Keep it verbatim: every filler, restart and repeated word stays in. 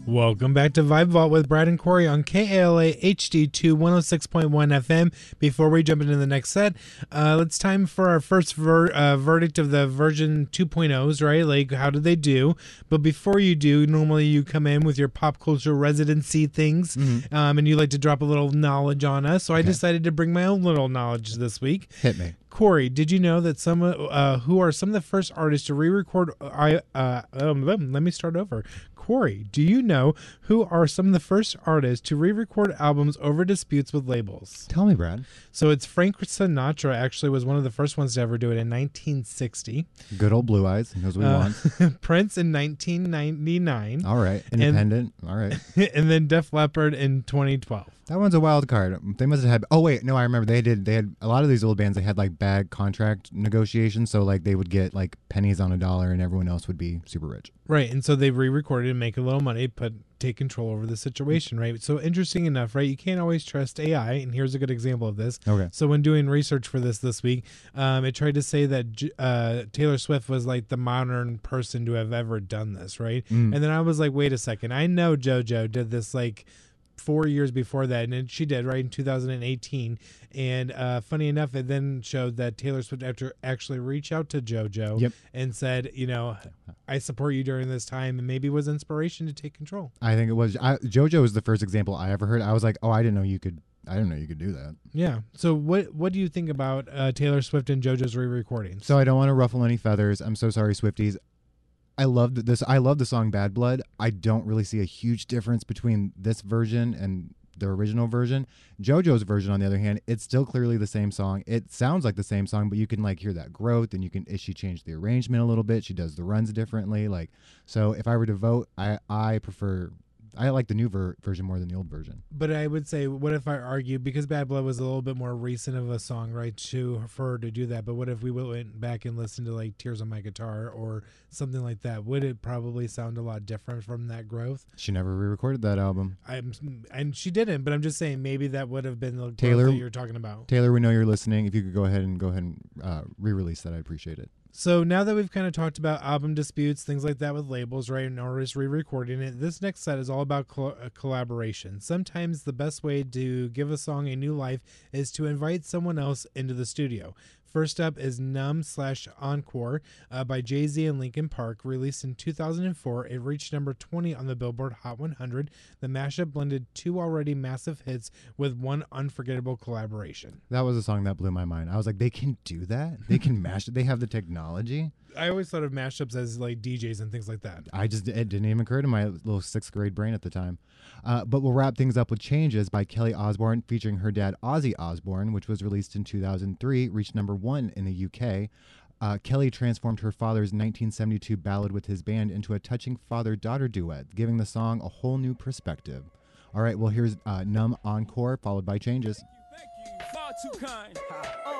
Welcome back to Vibe Vault with Brad and Corey on K A L A H D two one oh six point one F M. Before we jump into the next set, uh, it's time for our first ver- uh, verdict of the version two point ohs, right? Like, how did they do? But before you do, normally you come in with your pop culture residency things, mm-hmm. um, and you like to drop a little knowledge on us. So okay. I decided to bring my own little knowledge this week. Hit me. Corey, did you know that some uh, who are some of the first artists to re-record? I uh, um, let me start over. Corey, do you know who are some of the first artists to re-record albums over disputes with labels? Tell me, Brad. So it's Frank Sinatra. Actually, was one of the first ones to ever do it in nineteen sixty. Good old Blue Eyes. He knows what he uh, wants. Prince in nineteen ninety-nine. All right, independent. And, all right. And then Def Leppard in twenty twelve. That one's a wild card. They must have had. Oh wait, no, I remember they did. They had a lot of these old bands. They had like bad contract negotiations, so like they would get like pennies on a dollar, and everyone else would be super rich. Right, and so they re-recorded and make a little money, but take control over the situation. Right. So interesting enough, right? You can't always trust A I, and here's a good example of this. Okay. So when doing research for this this week, um, it tried to say that uh, Taylor Swift was like the modern person to have ever done this, right? Mm. And then I was like, wait a second, I know JoJo did this like four years before that, and she did, right, in two thousand eighteen. And uh, funny enough, it then showed that Taylor Swift after actually reached out to JoJo yep. and said, you know, I support you during this time, and maybe was inspiration to take control. I think it was. I, JoJo was the first example I ever heard. I was like, oh, I didn't know you could. I didn't know you could do that. Yeah. So what what do you think about uh, Taylor Swift and JoJo's re-recordings? So I don't want to ruffle any feathers. I'm so sorry, Swifties. I love this. I love the song Bad Blood. I don't really see a huge difference between this version and the original version. JoJo's version, on the other hand, it's still clearly the same song. It sounds like the same song, but you can like hear that growth, and you can. She changed the arrangement a little bit. She does the runs differently. Like, so if I were to vote, I I prefer. I like the new ver- version more than the old version. But I would say, what if I argue, because Bad Blood was a little bit more recent of a song, right, to for her to do that, but what if we went back and listened to like Tears on My Guitar or something like that? Would it probably sound a lot different from that growth? She never re-recorded that album. I'm, and she didn't, but I'm just saying maybe that would have been the Taylor, growth that you're talking about. Taylor, we know you're listening. If you could go ahead and go ahead and uh, re-release that, I'd appreciate it. So now that we've kind of talked about album disputes, things like that with labels, right, and artists re-recording it, this next set is all about col- collaboration. Sometimes the best way to give a song a new life is to invite someone else into the studio. First up is Numb slash Encore uh, by Jay-Z and Linkin Park, released in two thousand four. It reached number twenty on the Billboard Hot one hundred. The mashup blended two already massive hits with one unforgettable collaboration. That was a song that blew my mind. I was like, they can do that? They can mash it? They have the technology? I always thought of mashups as like D Js and things like that. I just, it didn't even occur to my little sixth grade brain at the time. Uh, but we'll wrap things up with Changes by Kelly Osbourne, featuring her dad Ozzy Osbourne, which was released in two thousand three, reached number one in the U K. Uh, Kelly transformed her father's nineteen seventy-two ballad with his band into a touching father-daughter duet, giving the song a whole new perspective. All right, well, here's uh, Numb Encore, followed by Changes. Thank you, thank you. Far too kind.